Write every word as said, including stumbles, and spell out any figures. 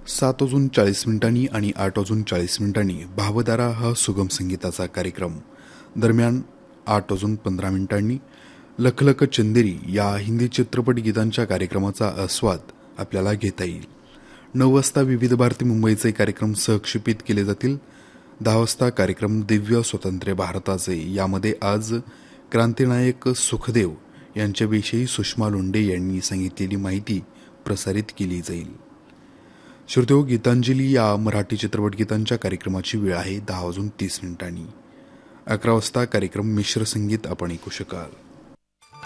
सात वाजून चाळीस मिनिटांनी आणि आठ वाजून चाळीस मिनिटांनी भावधारा हा सुगम संगीताचा कार्यक्रम. दरम्यान आठ वाजून पंधरा मिनिटांनी लखलख चंदेरी या हिंदी चित्रपट गीतांच्या कार्यक्रमाचा आस्वाद आपल्याला घेता येईल. नऊ वाजता विविध भारती मुंबईचे कार्यक्रम सहक्षेपित केले जातील. दहा वाजता कार्यक्रम दिव्य स्वातंत्र्य भारताचे, यामध्ये आज क्रांतिनायक सुखदेव यांच्याविषयी सुषमा लोंढे यांनी सांगितलेली माहिती प्रसारित केली जाईल. श्रोतेहो, गीतांजली या मराठी चित्रपट गीतांच्या कार्यक्रमाची वेळ आहे दहा वाजून तीस मिनिटांनी. अकरा वाजता कार्यक्रम मिश्र संगीत आपण ऐकू शकाल.